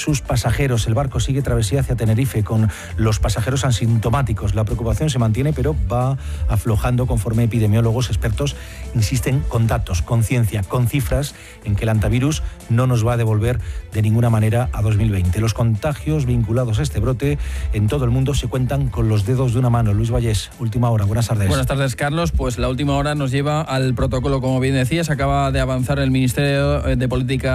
sus pasajeros. El barco sigue travesía hacia Tenerife con los pasajeros asintomáticos. La preocupación se mantiene, pero va aflojando conforme epidemiólogos expertos insisten con datos, con ciencia, con cifras en que el antivirus no nos va a devolver de ninguna manera a 2020. Los contagios vinculados a este brote en todo el mundo se cuentan con los dedos de una mano. Luis Vallés, última hora. Buenas tardes. Buenas tardes, Carlos. Pues la última hora nos lleva al protocolo, como bien decías. Acaba de avanzar el ministro de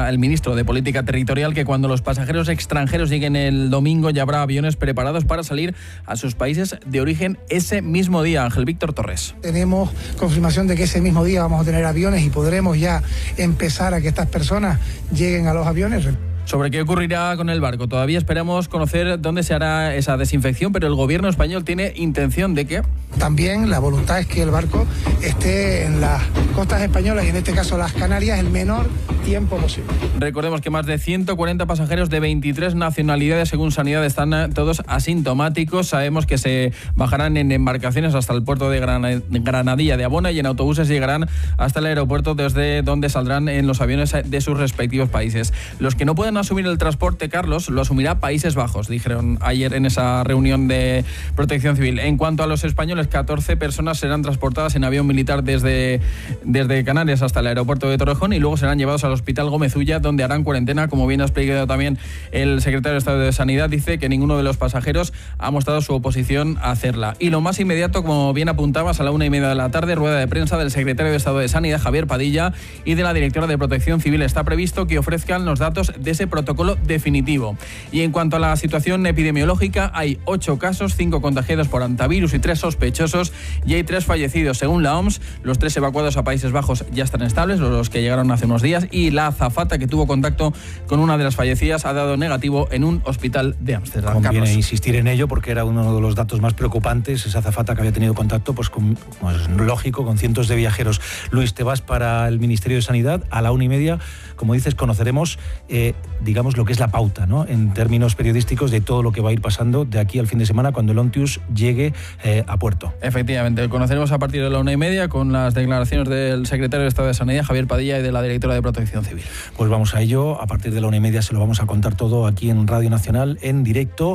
Política Territorial, que cuando los pasajeros extranjeros lleguen el domingo ya habrá aviones preparados para salir a sus países de origen ese mismo día. Ángel Víctor Torres. Tenemos confirmación de que ese mismo día vamos a tener aviones y podremos ya empezar a que estas personas lleguen a los aviones. Sobre qué ocurrirá con el barco, todavía esperamos conocer dónde se hará esa desinfección, pero el gobierno español tiene intención de que... También la voluntad es que el barco esté en las costas españolas y en este caso las Canarias el menor tiempo posible. Recordemos que más de 140 pasajeros de 23 nacionalidades, según Sanidad, están todos asintomáticos. Sabemos que se bajarán en embarcaciones hasta el puerto de Granadilla de Abona y en autobuses llegarán hasta el aeropuerto, desde donde saldrán en los aviones de sus respectivos países. Los que no puedan asumir el transporte, Carlos, lo asumirá Países Bajos, dijeron ayer en esa reunión de Protección Civil. En cuanto a los españoles, 14 personas serán transportadas en avión militar desde Canarias hasta el aeropuerto de Torrejón y luego serán llevados al Hospital Gómez Ulla, donde harán cuarentena. Como bien ha explicado también el secretario de Estado de Sanidad, dice que ninguno de los pasajeros ha mostrado su oposición a hacerla. Y lo más inmediato, como bien apuntabas, a la 1:30 de la tarde, rueda de prensa del secretario de Estado de Sanidad, Javier Padilla, y de la directora de Protección Civil. Está previsto que ofrezcan los datos de ese protocolo definitivo. Y en cuanto a la situación epidemiológica, hay 8 casos, 5 contagiados por antivirus y 3 sospechosos, y hay 3 fallecidos. Según la OMS, los 3 evacuados a Países Bajos ya están estables, los que llegaron hace unos días, y la azafata que tuvo contacto con una de las fallecidas ha dado negativo en un hospital de Ámsterdam. Conviene insistir en ello porque era uno de los datos más preocupantes, esa azafata que había tenido contacto, pues lógico, con cientos de viajeros. Luis, te vas para el Ministerio de Sanidad a la 1:30. Como dices, conoceremos, digamos, lo que es la pauta, ¿no?, en términos periodísticos, de todo lo que va a ir pasando de aquí al fin de semana cuando el Ontius llegue a puerto. Efectivamente, conoceremos a partir de la 1:30 con las declaraciones del secretario de Estado de Sanidad, Javier Padilla, y de la directora de Protección Civil. Pues vamos a ello. A partir de la 1:30 se lo vamos a contar todo aquí en Radio Nacional, en directo.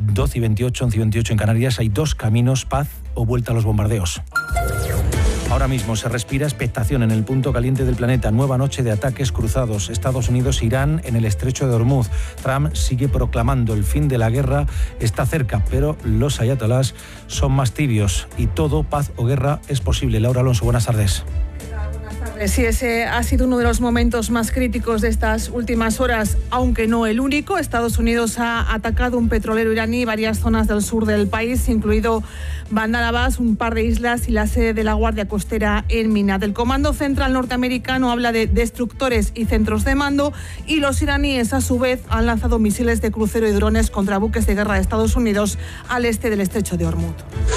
12:28, 11:28 en Canarias. Hay 2 caminos: paz o vuelta a los bombardeos. Ahora mismo se respira expectación en el punto caliente del planeta. Nueva noche de ataques cruzados. Estados Unidos, Irán en el estrecho de Hormuz. Trump sigue proclamando el fin de la guerra. Está cerca, pero los ayatolás son más tibios. Y todo, paz o guerra, es posible. Laura Alonso, buenas tardes. Sí, ese ha sido uno de los momentos más críticos de estas últimas horas, aunque no el único. Estados Unidos ha atacado un petrolero iraní y varias zonas del sur del país, incluido Bandar Abbas, un par de islas y la sede de la Guardia Costera en Minad. El Comando Central norteamericano habla de destructores y centros de mando, y los iraníes, a su vez, han lanzado misiles de crucero y drones contra buques de guerra de Estados Unidos al este del estrecho de Hormuz.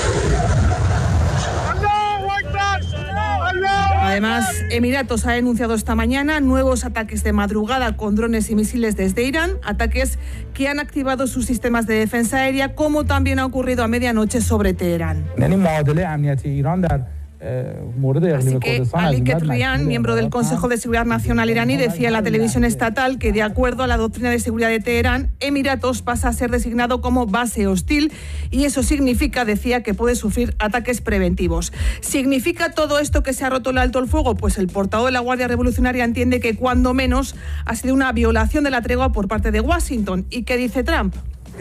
Además, Emiratos ha denunciado esta mañana nuevos ataques de madrugada con drones y misiles desde Irán, ataques que han activado sus sistemas de defensa aérea, como también ha ocurrido a medianoche sobre Teherán. Así que Ali Ketrian, miembro del Consejo de Seguridad Nacional iraní, decía en la televisión estatal que, de acuerdo a la doctrina de seguridad de Teherán, Emiratos pasa a ser designado como base hostil, y eso significa, decía, que puede sufrir ataques preventivos. ¿Significa todo esto que se ha roto el alto el fuego? Pues el portavoz de la Guardia Revolucionaria entiende que, cuando menos, ha sido una violación de la tregua por parte de Washington. ¿Y qué dice Trump?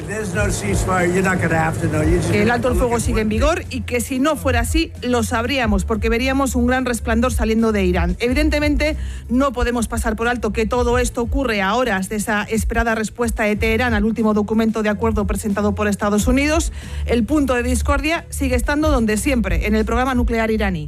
Que el alto el fuego sigue en vigor y que, si no fuera así, lo sabríamos, porque veríamos un gran resplandor saliendo de Irán. Evidentemente, no podemos pasar por alto que todo esto ocurre a horas de esa esperada respuesta de Teherán al último documento de acuerdo presentado por Estados Unidos. El punto de discordia sigue estando donde siempre, en el programa nuclear iraní.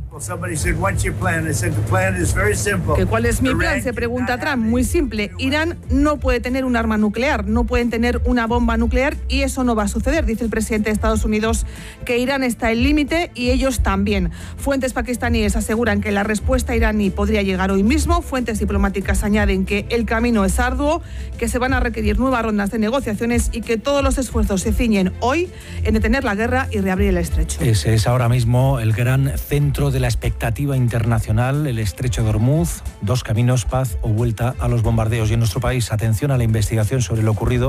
¿Que cuál es mi plan?, se pregunta Trump. Muy simple: Irán no puede tener un arma nuclear, no pueden tener una bomba nuclear, y eso no va a suceder. Dice el presidente de Estados Unidos que Irán está al límite y ellos también. Fuentes pakistaníes aseguran que la respuesta iraní podría llegar hoy mismo. Fuentes diplomáticas añaden que el camino es arduo, que se van a requerir nuevas rondas de negociaciones y que todos los esfuerzos se ciñen hoy en detener la guerra y reabrir el estrecho. Ese es ahora mismo el gran centro de la expectativa internacional, el estrecho de Hormuz. 2 caminos: paz o vuelta a los bombardeos. Y en nuestro país, atención a la investigación sobre lo ocurrido